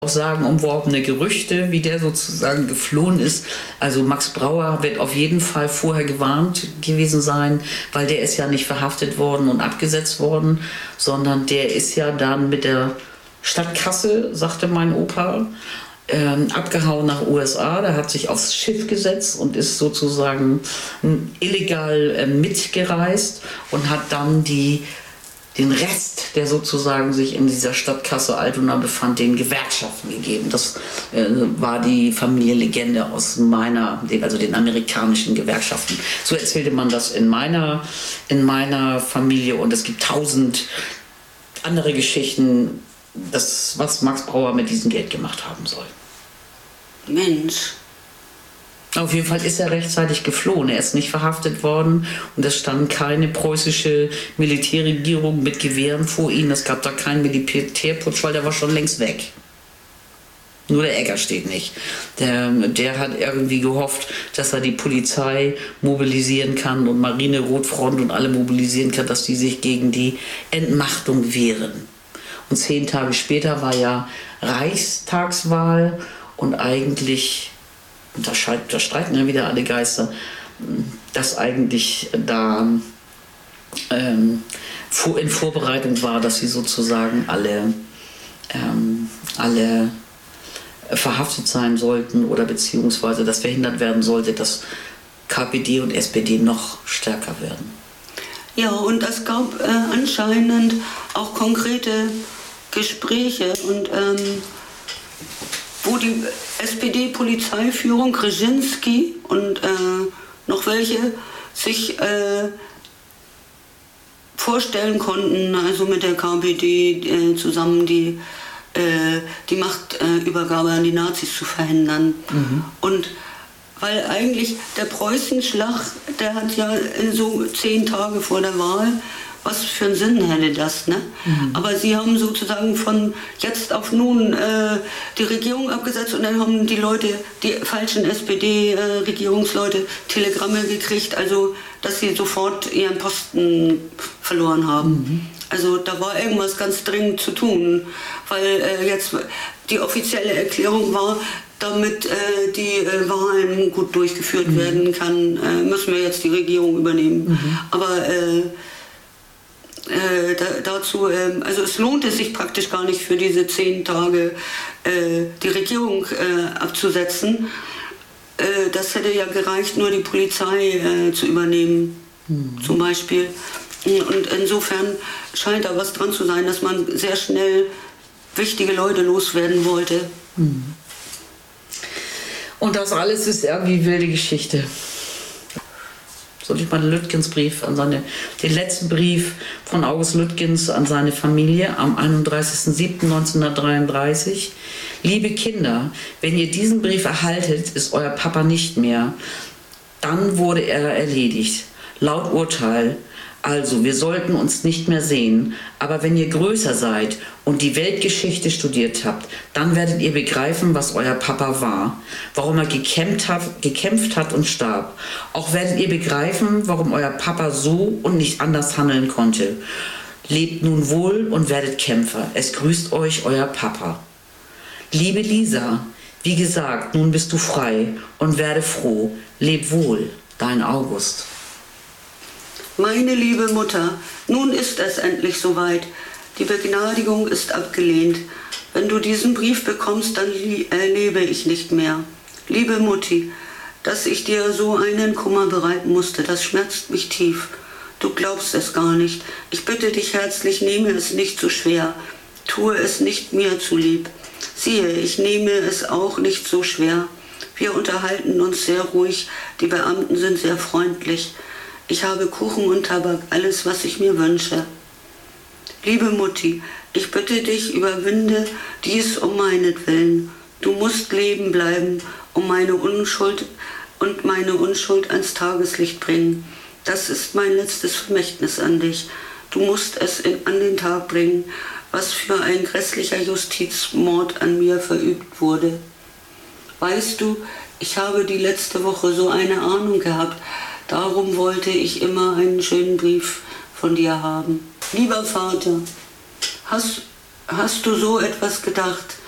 sagenumworbene Gerüchte, wie der sozusagen geflohen ist. Also Max Brauer wird auf jeden Fall vorher gewarnt gewesen sein, weil der ist ja nicht verhaftet worden und abgesetzt worden, sondern der ist ja dann mit der Stadt Kassel, sagte mein Opa, abgehauen nach USA. Der hat sich aufs Schiff gesetzt und ist sozusagen illegal mitgereist und hat dann den Rest, der sozusagen sich in dieser Stadt Kassel-Altona befand, den Gewerkschaften gegeben. Das war die Familienlegende aus den amerikanischen Gewerkschaften. So erzählte man das in meiner Familie, und es gibt 1000 andere Geschichten, was Max Brauer mit diesem Geld gemacht haben soll. Mensch. Auf jeden Fall ist er rechtzeitig geflohen. Er ist nicht verhaftet worden und es stand keine preußische Militärregierung mit Gewehren vor ihm. Es gab da keinen Militärputsch, weil der war schon längst weg. Nur der Egger steht nicht. Der hat irgendwie gehofft, dass er die Polizei mobilisieren kann und Marine, Rotfront und alle mobilisieren kann, dass die sich gegen die Entmachtung wehren. Und 10 Tage später war ja Reichstagswahl und eigentlich, da streiten ja wieder alle Geister, dass eigentlich da in Vorbereitung war, dass sie sozusagen alle verhaftet sein sollten oder beziehungsweise dass verhindert werden sollte, dass KPD und SPD noch stärker werden. Ja, und es gab anscheinend auch konkrete Gespräche, und wo die SPD-Polizeiführung, Krzezinski und noch welche sich vorstellen konnten, also mit der KPD zusammen die Machtübergabe an die Nazis zu verhindern. Mhm. Und weil eigentlich der Preußenschlag, der hat ja so 10 Tage vor der Wahl, was für einen Sinn hätte das, ne? Mhm. Aber sie haben sozusagen von jetzt auf nun die Regierung abgesetzt, und dann haben die Leute, die falschen SPD-Regierungsleute, Telegramme gekriegt, also dass sie sofort ihren Posten verloren haben. Mhm. Also da war irgendwas ganz dringend zu tun, weil jetzt die offizielle Erklärung war, damit die Wahlen gut durchgeführt werden kann, müssen wir jetzt die Regierung übernehmen. Mhm. Aber dazu, also es lohnte sich praktisch gar nicht für diese 10 Tage die Regierung abzusetzen. Das hätte ja gereicht, nur die Polizei zu übernehmen, zum Beispiel. Und insofern scheint da was dran zu sein, dass man sehr schnell wichtige Leute loswerden wollte. Und das alles ist irgendwie wilde Geschichte. Soll ich mal den Lütgens-Brief den letzten Brief von August Lütgens an seine Familie am 31.07.1933. Liebe Kinder, wenn ihr diesen Brief erhaltet, ist euer Papa nicht mehr. Dann wurde er erledigt. Laut Urteil. Also, wir sollten uns nicht mehr sehen, aber wenn ihr größer seid und die Weltgeschichte studiert habt, dann werdet ihr begreifen, was euer Papa war, warum er gekämpft hat und starb. Auch werdet ihr begreifen, warum euer Papa so und nicht anders handeln konnte. Lebt nun wohl und werdet Kämpfer. Es grüßt euch euer Papa. Liebe Lisa, wie gesagt, nun bist du frei und werde froh. Leb wohl, dein August. Meine liebe Mutter, nun ist es endlich soweit. Die Begnadigung ist abgelehnt. Wenn du diesen Brief bekommst, dann lebe ich nicht mehr. Liebe Mutti, dass ich dir so einen Kummer bereiten musste, das schmerzt mich tief. Du glaubst es gar nicht. Ich bitte dich herzlich, nehme es nicht so schwer. Tue es nicht mir zulieb. Siehe, ich nehme es auch nicht so schwer. Wir unterhalten uns sehr ruhig. Die Beamten sind sehr freundlich. Ich habe Kuchen und Tabak, alles, was ich mir wünsche. Liebe Mutti, ich bitte dich, überwinde dies um meinetwillen. Du musst leben bleiben, um meine Unschuld ans Tageslicht bringen. Das ist mein letztes Vermächtnis an dich. Du musst es an den Tag bringen, was für ein grässlicher Justizmord an mir verübt wurde. Weißt du, ich habe die letzte Woche so eine Ahnung gehabt. Darum wollte ich immer einen schönen Brief von dir haben. Lieber Vater, hast du so etwas gedacht?